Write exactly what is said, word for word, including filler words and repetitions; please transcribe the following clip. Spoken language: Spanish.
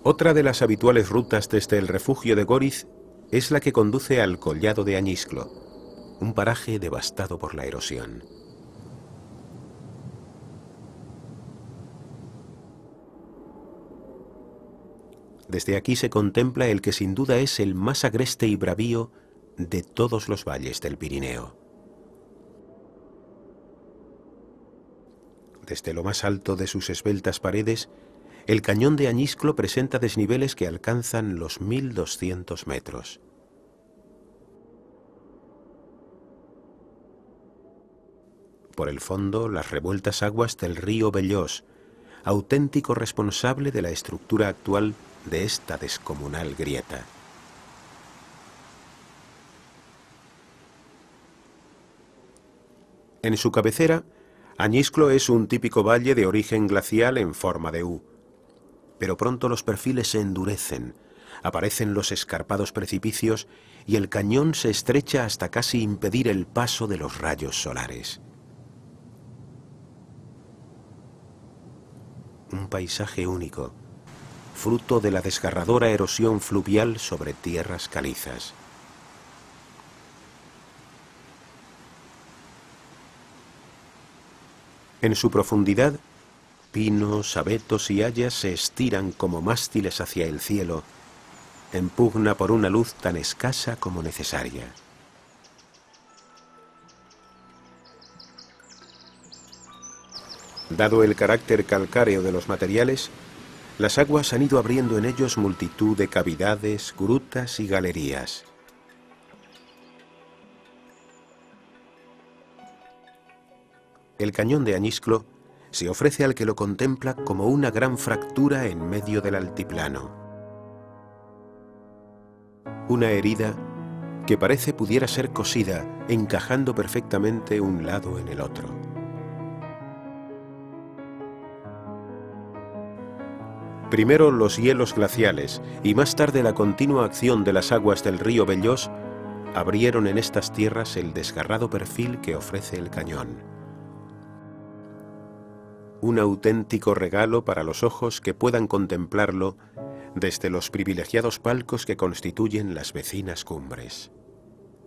Otra de las habituales rutas desde el refugio de Goriz es la que conduce al collado de Añisclo, un paraje devastado por la erosión. Desde aquí se contempla el que sin duda es el más agreste y bravío de todos los valles del Pirineo. Desde lo más alto de sus esbeltas paredes, el cañón de Añisclo presenta desniveles que alcanzan los mil doscientos metros. Por el fondo, las revueltas aguas del río Bellós, auténtico responsable de la estructura actual de esta descomunal grieta. En su cabecera, Añisclo es un típico valle de origen glacial en forma de U. Pero pronto los perfiles se endurecen, aparecen los escarpados precipicios y el cañón se estrecha hasta casi impedir el paso de los rayos solares. Un paisaje único, fruto de la desgarradora erosión fluvial sobre tierras calizas. En su profundidad, pinos, abetos y hayas se estiran como mástiles hacia el cielo, en pugna por una luz tan escasa como necesaria. Dado el carácter calcáreo de los materiales, las aguas han ido abriendo en ellos multitud de cavidades, grutas y galerías. El cañón de Añisclo se ofrece al que lo contempla como una gran fractura en medio del altiplano. Una herida que parece pudiera ser cosida, encajando perfectamente un lado en el otro. Primero los hielos glaciales y más tarde la continua acción de las aguas del río Bellós abrieron en estas tierras el desgarrado perfil que ofrece el cañón. Un auténtico regalo para los ojos que puedan contemplarlo desde los privilegiados palcos que constituyen las vecinas cumbres.